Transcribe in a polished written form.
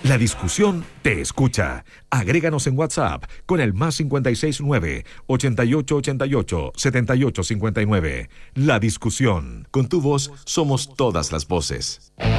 La discusión te escucha. Agréganos en WhatsApp con el +569 8888 7859. La discusión. Con tu voz somos todas las voces.